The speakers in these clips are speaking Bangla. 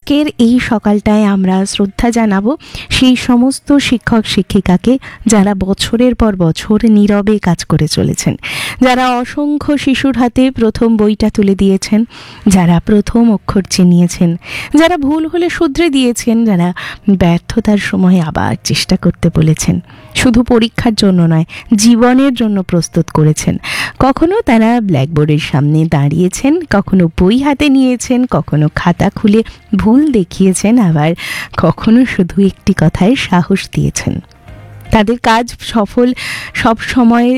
আজকের এই সকালটায় আমরা শ্রদ্ধা জানাবো সেই সমস্ত শিক্ষক শিক্ষিকাকে যারা বছরের পর বছর নীরবে কাজ করে চলেছেন, যারা অসংখ্য শিশুর হাতে প্রথম বইটা তুলে দিয়েছেন, যারা প্রথম অক্ষর চিনিয়েছেন, যারা ভুল হলে শুধরে দিয়েছেন, যারা ব্যর্থতার সময় আবার চেষ্টা করতে বলেছেন, শুধু পরীক্ষার জন্য নয় জীবনের জন্য প্রস্তুত করেছেন। কখনো তারা ব্ল্যাকবোর্ডের সামনে দাঁড়িয়েছেন, কখনো বই হাতে নিয়েছেন, কখনো খাতা খুলে ভুল দেখিয়েছেন, আবার কখনো শুধু একটি কথায় সাহস দিয়েছেন। তাদের কাজ সফল সব সময়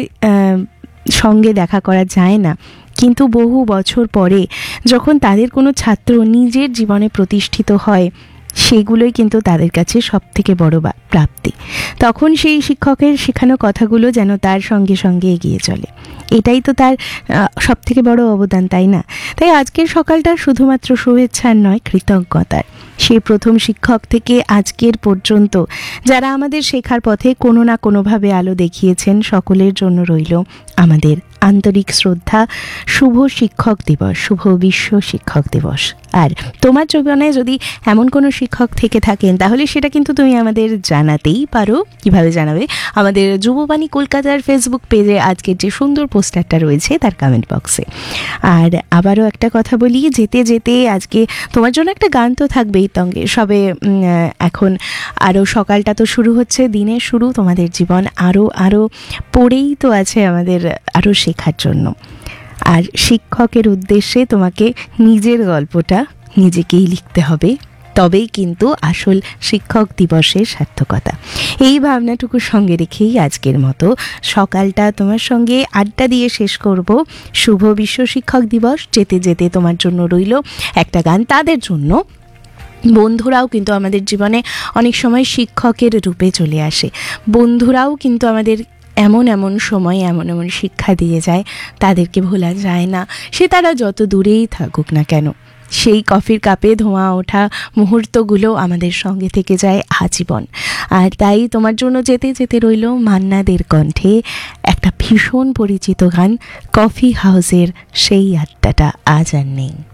সঙ্গে দেখা করা যায় না, কিন্তু বহু বছর পরে যখন তাদের কোনো ছাত্র নিজের জীবনে প্রতিষ্ঠিত হয়, সেগুলোই কিন্তু তাদের কাছে সব থেকে বড় প্রাপ্তি। তখন সেই শিক্ষকের শেখানো কথাগুলো যেন তার সঙ্গে সঙ্গে এগিয়ে চলে। এটাই তো তার সব থেকে বড় অবদান, তাই না? তাই আজকের সকালটা শুধুমাত্র শুভেচ্ছার নয়, কৃতজ্ঞতার। সেই প্রথম শিক্ষক থেকে আজকের পর্যন্ত যারা আমাদের শেখার পথে কোনো না কোনোভাবে আলো দেখিয়েছেন, সকলের জন্য রইল আমাদের আন্তরিক শ্রদ্ধা। শুভ শিক্ষক দিবস, শুভ বিশ্ব শিক্ষক দিবস। আর তোমার জীবনে যদি এমন কোনো শিক্ষক থেকে থাকেন, তাহলে সেটা কিন্তু তুমি আমাদের জানাতেই পারো। কিভাবে জানাবে? আমাদের যুববাণী কলকাতার ফেসবুক পেজে আজকের যে সুন্দর পোস্টারটা রয়েছে তার কমেন্ট বক্সে। আর আবারও একটা কথা বলি, যেতে যেতে আজকে তোমার জন্য একটা গান তো থাকবেই তঙ্গে। সবে এখন আরও সকালটা তো শুরু হচ্ছে, দিনের শুরু, তোমাদের জীবন আরও পড়েই তো আছে আমাদের আরও শেখার জন্য। আর শিক্ষকের উদ্দেশ্যে তোমাকে নিজের গল্পটা নিজেকেই লিখতে হবে, তবেই কিন্তু আসল শিক্ষক দিবসের সার্থকতা। এই ভাবনাটুকু সঙ্গে রেখেই আজকের মতো সকালটা তোমার সঙ্গে আড্ডা দিয়ে শেষ করব। শুভ বিশ্ব শিক্ষক দিবস। যেতে যেতে তোমার জন্য রইল একটা গান, তাদের জন্য। বন্ধুরাও কিন্তু আমাদের জীবনে অনেক সময় শিক্ষকের রূপে চলে আসে। বন্ধুরাও কিন্তু আমাদের এমন এমন সময় এমন এমন শিক্ষা দিয়ে যায়, তাদেরকে ভোলা যায় না, সে তারা যত দূরেই থাকুক না কেন। সেই কফির কাপে ধোঁয়া ওঠা মুহূর্তগুলো আমাদের সঙ্গে থেকে যায় আজীবন। আর তাই তোমার জন্য যেতে যেতে রইল মান্না দের কণ্ঠে একটা ভীষণ পরিচিত গান, কফি হাউসের সেই আড্ডাটা আজ আর নেই।